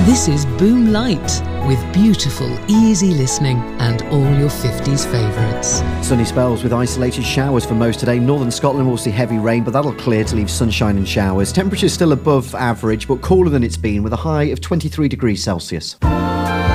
This is Boom Light, with beautiful, easy listening and all your 50s favourites. Sunny spells with isolated showers for most today. Northern Scotland will see heavy rain, but that'll clear to leave sunshine and showers. Temperatures still above average, but cooler than it's been, with a high of 23 degrees Celsius.